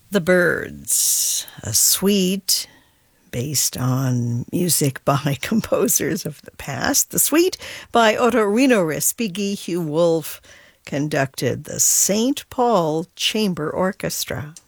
The Byrds, a suite based on music by composers of the past. The suite by Ottorino Respighi. Hugh Wolf conducted the St. Paul Chamber Orchestra.